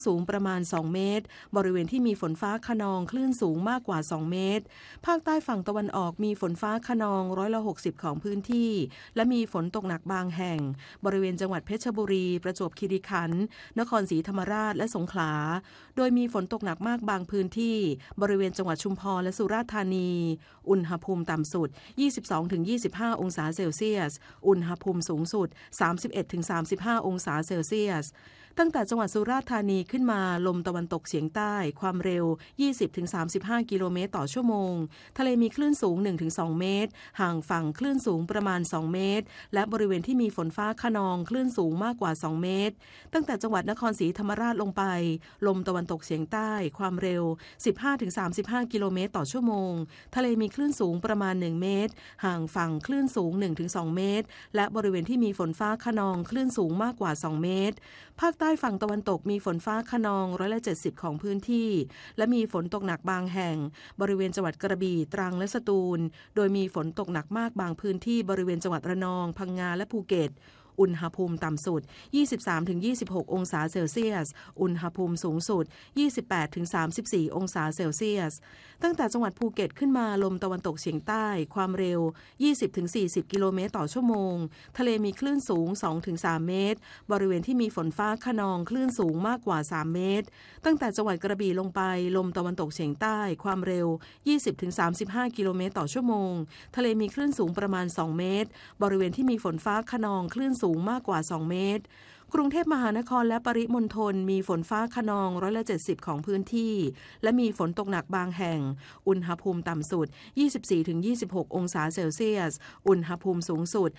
สูงประมาณ2เมตรบริเวณที่มีฝนฟ้าคะนองคลื่นสูงมากกว่า2เมตรภาคใต้ฝั่งตะวันออกมีฝนฟ้าคะนอง60%ของพื้นที่และมีฝนตกหนักบางแห่งบริเวณจังหวัดเพชรบุรีประจวบคีรีขันธ์นครศรีธรรมราชและสงขลาโดยมีฝนตกหนักมากบางพื้นที่บริเวณจังหวัดชุมพรและสุราษฎร์ธานีอุณหภูมิต่ำสุด 22-25 องศาเซลเซียสอุณหภูมิสูงสุด 31-35 องศาเซลเซียสตั้งแต่จังหวัดสุราษฎร์ธานีขึ้นมาลมตะวันตกเฉียงใต้ความเร็ว 20-35 กิโลเมตรต่อชั่วโมงทะเลมีคลื่นสูง 1-2 เมตรห่างฝั่งคลื่นสูงประมาณ2เมตรและบริเวณที่มีฝนฟ้าคะนองคลื่นสูงมากกว่า2เมตรตั้งแต่จังหวัดนครศรีธรรมราชลงไปลมตะวันตกเฉียงใต้ความเร็ว 15-35 กิโลเมตรต่อชั่วโมงทะเลมีคลื่นสูงประมาณ1เมตรห่างฝั่งคลื่นสูง 1-2 เมตรและบริเวณที่มีฝนฟ้าคะนองคลื่นสูงมากกว่า2เมตรภาคใต้ฝั่งตะวันตกมีฝนฟ้าคะนอง70%ของพื้นที่และมีฝนตกหนักบางแห่งบริเวณจังหวัดกระบี่ตรังและสตูลโดยมีฝนตกหนักมากบางพื้นที่บริเวณจังหวัดระนองพังงาและภูเก็ตอุณหภูมิต่ำสุด 23-26 องศาเซลเซียสอุณหภูมิสูงสุด 28-34 องศาเซลเซียสตั้งแต่จังหวัดภูเก็ตขึ้นมาลมตะวันตกเฉียงใต้ความเร็ว 20-40 กิโลเมตรต่อชั่วโมงทะเลมีคลื่นสูง 2-3 เมตรบริเวณที่มีฝนฟ้าคะนองคลื่นสูงมากกว่า3เมตรตั้งแต่จังหวัดกระบี่ลงไปลมตะวันตกเฉียงใต้ความเร็ว 20-35 กิโลเมตรต่อชั่วโมงทะเลมีคลื่นสูงประมาณ2เมตรบริเวณที่มีฝนฟ้าคะนองคลื่นสูงมากกว่า2เมตรกรุงเทพมหานครและปริมณฑลมีฝนฟ้าคะนอง70%ของพื้นที่และมีฝนตกหนักบางแห่งอุณหภูมิต่ำสุด 24-26 องศาเซลเซียสอุณหภูมิสูงสุด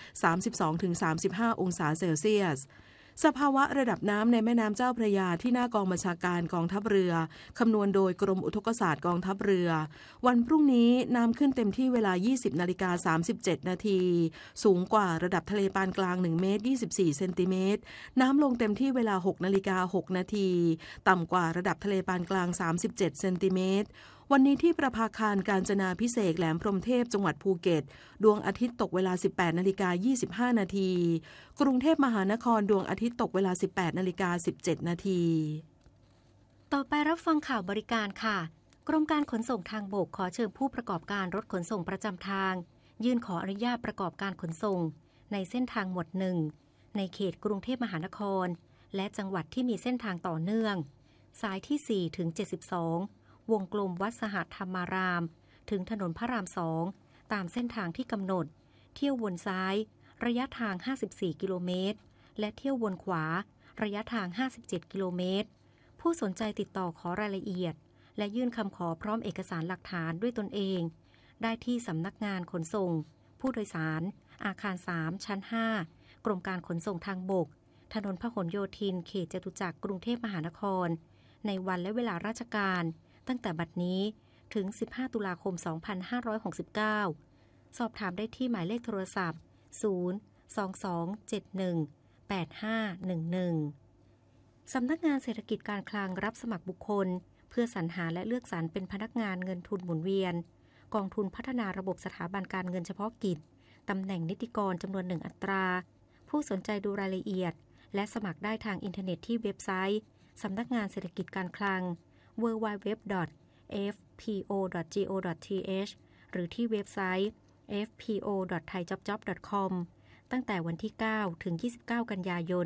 32-35 องศาเซลเซียสสภาวะระดับน้ำในแม่น้ำเจ้าพระยาที่หน้ากองบัญชาการกองทัพเรือคำนวณโดยกรมอุทกศาสตร์กองทัพเรือวันพรุ่งนี้น้ำขึ้นเต็มที่เวลา 20:37 นาทีสูงกว่าระดับทะเลปานกลาง1เมตร24เซนติเมตรน้ำลงเต็มที่เวลา 6:06 นาทีต่ำกว่าระดับทะเลปานกลาง37เซนติเมตรวันนี้ที่ประภาคารกาญจนาภิเษกแหลมพรหมเทพจังหวัดภูเก็ตดวงอาทิตย์ตกเวลา 18:25 นาทีกรุงเทพมหานครดวงอาทิตย์ตกเวลา 18:17 นาทีต่อไปรับฟังข่าวบริการค่ะกรมการขนส่งทางบกขอเชิญผู้ประกอบการรถขนส่งประจำทางยื่นขออนุญาตประกอบการขนส่งในเส้นทางหมวด1ในเขตกรุงเทพมหานครและจังหวัดที่มีเส้นทางต่อเนื่องสายที่4ถึง72วงกลมวัดสหธรรมารามถึงถนนพระราม2ตามเส้นทางที่กำหนดเที่ยววนซ้ายระยะทาง54กิโลเมตรและเที่ยววนขวาระยะทาง57กิโลเมตรผู้สนใจติดต่อขอรายละเอียดและยื่นคำขอพร้อมเอกสารหลักฐานด้วยตนเองได้ที่สำนักงานขนส่งผู้โดยสารอาคาร3ชั้น5กรมการขนส่งทางบกถนนพหลโยธินเขตจตุจักรกรุงเทพมหานครในวันและเวลาราชการตั้งแต่บัดนี้ถึง15ตุลาคม2569สอบถามได้ที่หมายเลขโทรศัพท์022718511สำนักงานเศรษฐกิจการคลังรับสมัครบุคคลเพื่อสรรหาและเลือกสรรเป็นพนักงานเงินทุนหมุนเวียนกองทุนพัฒนาระบบสถาบันการเงินเฉพาะกิจตำแหน่งนิติกรจำนวน1อัตราผู้สนใจดูรายละเอียดและสมัครได้ทางอินเทอร์เน็ตที่เว็บไซต์สำนักงานเศรษฐกิจการคลัง www.fpo.go.th หรือที่เว็บไซต์ fpo.thaijobjob.com ตั้งแต่วันที่9ถึง29กันยายน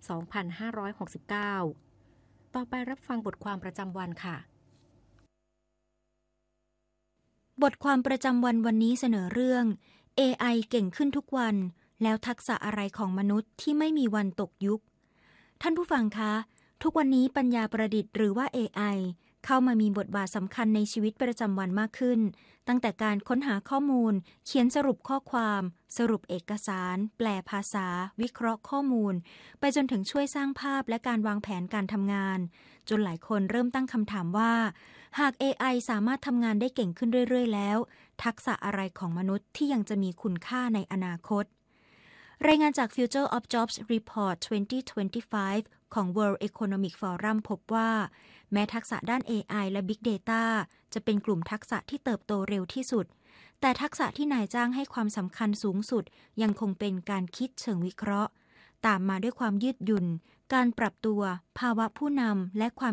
2569ต่อไปรับฟังบทความประจำวันค่ะบทความประจำวันวันนี้เสนอเรื่อง AI เก่งขึ้นทุกวันแล้วทักษะอะไรของมนุษย์ที่ไม่มีวันตกยุคท่านผู้ฟังคะทุกวันนี้ปัญญาประดิษฐ์หรือว่า AI เข้ามามีบทบาทสำคัญในชีวิตประจำวันมากขึ้นตั้งแต่การค้นหาข้อมูลเขียนสรุปข้อความสรุปเอกสารแปลภาษาวิเคราะห์ข้อมูลไปจนถึงช่วยสร้างภาพและการวางแผนการทำงานจนหลายคนเริ่มตั้งคำถามว่าหาก AI สามารถทำงานได้เก่งขึ้นเรื่อยๆแล้วทักษะอะไรของมนุษย์ที่ยังจะมีคุณค่าในอนาคตรายงานจาก Future of Jobs Report 2025 ของ World Economic Forum พบว่าแม้ทักษะด้าน AI และ Big Data จะเป็นกลุ่มทักษะที่เติบโตเร็วที่สุดแต่ทักษะที่นายจ้างให้ความสำคัญสูงสุดยังคงเป็นการคิดเชิงวิเคราะห์ตามมาด้วยความยืดหยุ่นการปรับตัวภาวะผู้นำและความ